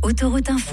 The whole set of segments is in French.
Autoroute Info,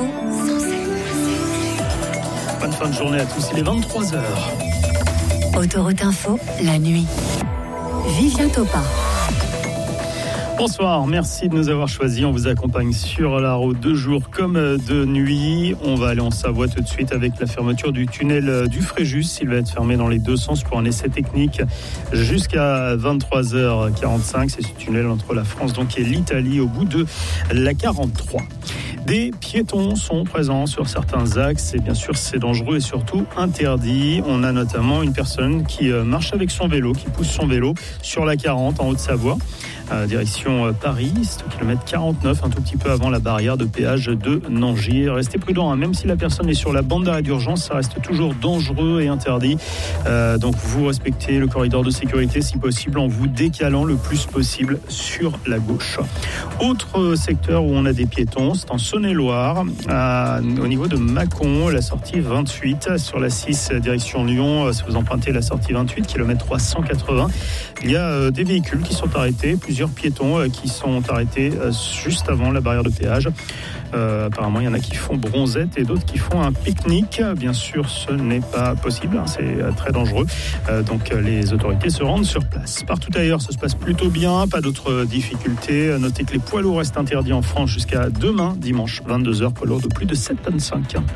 Bonne fin de journée à tous, il est 23h. Autoroute Info, la nuit. Vivien Topin. Bonsoir, merci de nous avoir choisis. On vous accompagne sur la route de jour comme de nuit. On va aller en Savoie tout de suite avec la fermeture du tunnel du Fréjus. Il va être fermé dans les deux sens pour un essai technique jusqu'à 23h45. C'est ce tunnel entre la France et l'Italie au bout de la 43. Des piétons sont présents sur certains axes et bien sûr c'est dangereux et surtout interdit. On a notamment une personne qui marche avec son vélo, qui pousse son vélo sur la 40 en Haute-Savoie. Direction Paris, c'est au kilomètre 49, un tout petit peu avant la barrière de péage de Nangy. Restez prudents, même si la personne est sur la bande d'arrêt d'urgence, ça reste toujours dangereux et interdit. Donc vous respectez le corridor de sécurité si possible en vous décalant le plus possible sur la gauche. Autre secteur où on a des piétons, c'est en Saône-et-Loire, au niveau de Mâcon, la sortie 28 sur la 6 direction Lyon. Si vous empruntez la sortie 28, kilomètre 380, il y a des véhicules qui sont arrêtés, plusieurs piétons qui sont arrêtés juste avant la barrière de péage. Apparemment, il y en a qui font bronzette et d'autres qui font un pique-nique. Bien sûr, ce n'est pas possible, c'est très dangereux. Donc, les autorités se rendent sur place. Partout ailleurs, ça se passe plutôt bien, pas d'autres difficultés. Notez que les poids lourds restent interdits en France jusqu'à demain, dimanche, 22h, poids lourds de plus de 7,5 tonnes.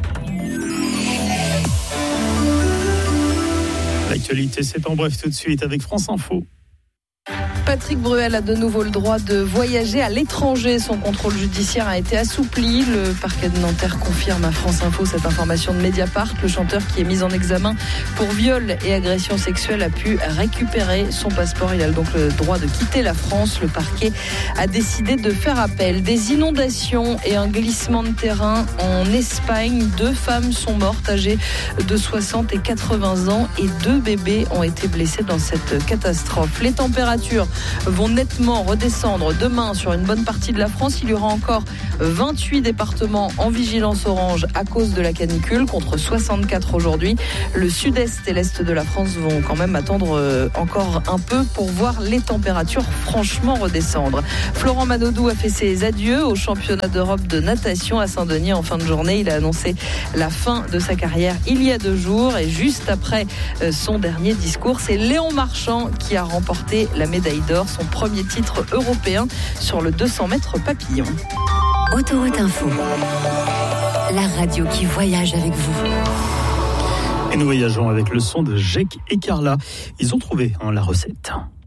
L'actualité, c'est en bref tout de suite avec France Info. Patrick Bruel a de nouveau le droit de voyager à l'étranger. Son contrôle judiciaire a été assoupli. Le parquet de Nanterre confirme à France Info cette information de Mediapart. Le chanteur qui est mis en examen pour viol et agression sexuelle a pu récupérer son passeport. Il a donc le droit de quitter la France. Le parquet a décidé de faire appel. Des inondations et un glissement de terrain en Espagne. 2 femmes sont mortes âgées de 60 et 80 ans et 2 bébés ont été blessés dans cette catastrophe. Les températures vont nettement redescendre demain sur une bonne partie de la France. Il y aura encore 28 départements en vigilance orange à cause de la canicule contre 64 aujourd'hui. Le sud-est et l'est de la France vont quand même attendre encore un peu pour voir les températures franchement redescendre. Florent Manodou a fait ses adieux au championnat d'Europe de natation à Saint-Denis en fin de journée. Il a annoncé la fin de sa carrière il y a 2 jours et juste après son dernier discours, c'est Léon Marchand qui a remporté la médaille d'or, son premier titre européen sur le 200 mètres papillon. Autoroute Info, la radio qui voyage avec vous. Et nous voyageons avec le son de Jake et Carla. Ils ont trouvé la recette.